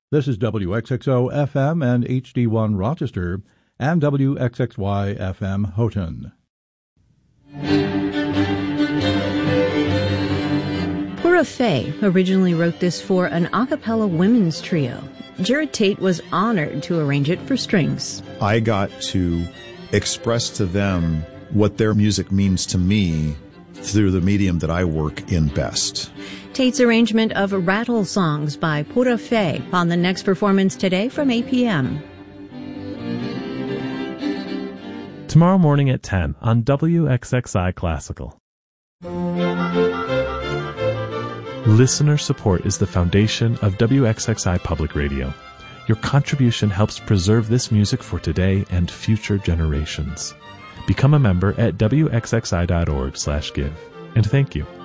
This is WXXO FM and HD1 Rochester and WXXY FM Houghton. Pura Fé originally wrote this for an a cappella women's trio. Jared Tate was honored to arrange it for strings. I got to express to them what their music means to me through the medium that I work in best. Tate's arrangement of Rattle Songs by Pura Fé on the next performance today from 8 p.m. Tomorrow morning at 10 on WXXI Classical. Listener support is the foundation of WXXI Public Radio. Your contribution helps preserve this music for today and future generations. Become a member at WXXI.org/give. And thank you.